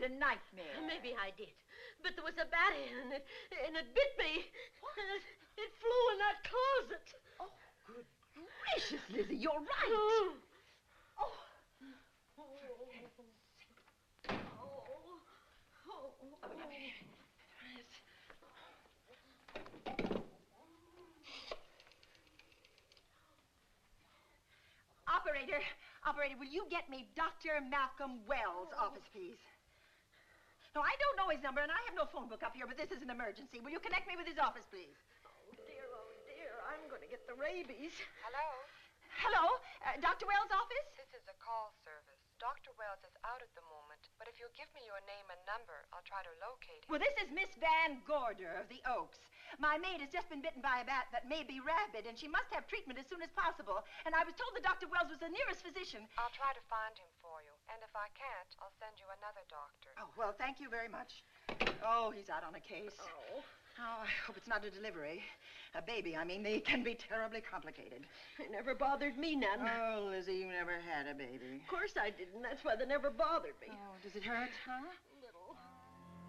a nightmare. Maybe I did. But there was a bat and it bit me. It flew in that closet. Oh, good gracious, Lizzie, you're right. Oh. Oh. Operator, will you get me Dr. Malcolm Wells' office, please? No, I don't know his number, and I have no phone book up here, but this is an emergency. Will you connect me with his office, please? Oh, dear, I'm going to get the rabies. Hello? Hello? Dr. Wells' office? This is a call service. Dr. Wells is out at the moment, but if you'll give me your name and number, I'll try to locate him. Well, this is Miss Van Gorder of the Oaks. My maid has just been bitten by a bat that may be rabid, and she must have treatment as soon as possible. And I was told that Dr. Wells was the nearest physician. I'll try to find him for you, and if I can't, I'll send you another doctor. Oh, well, thank you very much. Oh, he's out on a case. Oh. Oh, I hope it's not a delivery. A baby, I mean. They can be terribly complicated. It never bothered me none. Oh, Lizzie, you never had a baby. Of course I didn't. That's why they never bothered me. Oh, does it hurt, huh?